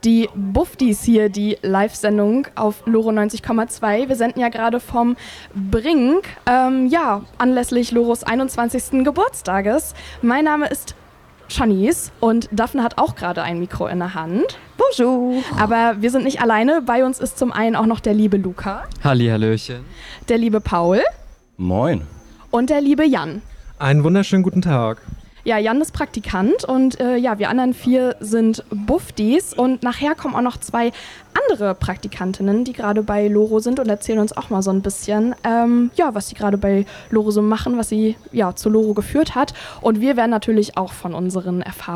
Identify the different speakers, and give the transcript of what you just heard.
Speaker 1: die Buffdies hier, die Live-Sendung auf Loro 90,2. Wir senden ja gerade vom Brink, anlässlich Loros 21. Geburtstages. Mein Name ist Shanice und Daphne hat auch gerade ein Mikro in der Hand.
Speaker 2: Bonjour.
Speaker 1: Aber wir sind nicht alleine. Bei uns ist zum einen auch noch der liebe Luca.
Speaker 3: Hallihallöchen.
Speaker 1: Der liebe Paul.
Speaker 4: Moin.
Speaker 1: Und der liebe Jan.
Speaker 5: Einen wunderschönen guten Tag.
Speaker 1: Ja, Jan ist Praktikant und wir anderen 4 sind Buffdies und nachher kommen auch noch 2 andere Praktikantinnen, die gerade bei Loro sind und erzählen uns auch mal so ein bisschen, was sie gerade bei Loro so machen, was sie zu Loro geführt hat. Und wir werden natürlich auch von unseren Erfahrungen